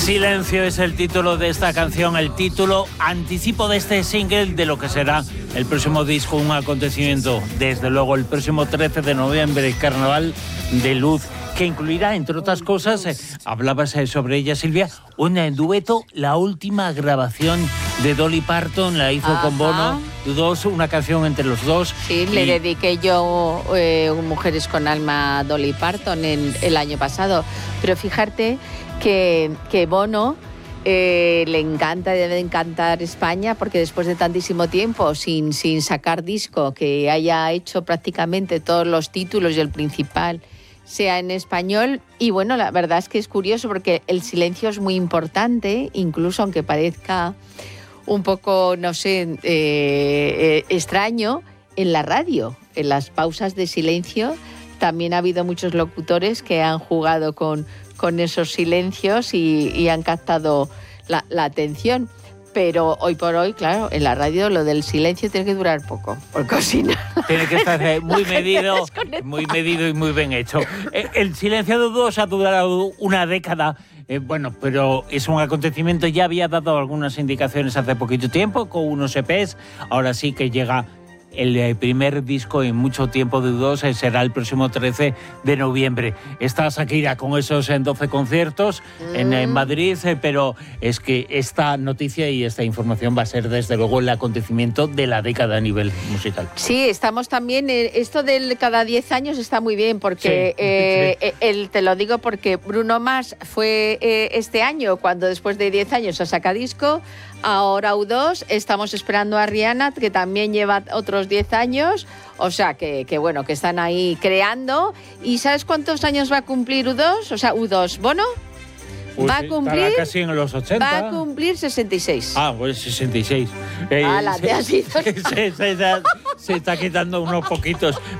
Silencio es el título de esta canción, el título anticipo de este single de lo que será el próximo disco, un acontecimiento, desde luego, el próximo 13 de noviembre, Carnaval de Luz, que incluirá, entre otras cosas, hablabas sobre ella, Silvia, un dueto, la última grabación de Dolly Parton, la hizo con Bono, una canción entre los dos. Sí, le dediqué yo Mujeres con Alma a Dolly Parton el año pasado, pero fíjate que Bono le encanta, debe encantar España, porque después de tantísimo tiempo sin sacar disco, que haya hecho prácticamente todos los títulos y el principal sea en español. Y bueno, la verdad es que es curioso porque el silencio es muy importante, incluso aunque parezca un poco, no sé, extraño, en la radio, en las pausas de silencio. También ha habido muchos locutores que han jugado con esos silencios y han captado la atención. Pero hoy por hoy, claro, en la radio lo del silencio tiene que durar poco, porque si no... Tiene que estar muy medido y muy bien hecho. El silencio de U2 ha durado una década, bueno, pero es un acontecimiento, ya había dado algunas indicaciones hace poquito tiempo con unos EPs, ahora sí que llega el primer disco en mucho tiempo de U2, será el próximo 13 de noviembre. Está Shakira con esos 12 conciertos en Madrid, pero es que esta noticia y esta información va a ser desde luego el acontecimiento de la década a nivel musical. Sí, estamos también, esto del cada 10 años está muy bien, porque sí. Te lo digo porque Bruno Mars fue este año, cuando después de 10 años se saca disco. Ahora U2, estamos esperando a Rihanna, que también lleva otros 10 años, o sea, que bueno, que están ahí creando. ¿Y sabes cuántos años va a cumplir U2? O sea, U2, ¿Bono? Va a cumplir... Estará casi en los 80. Va a cumplir 66. Ah, pues 66. ¡Hala, te has ido! Se está quitando unos poquitos.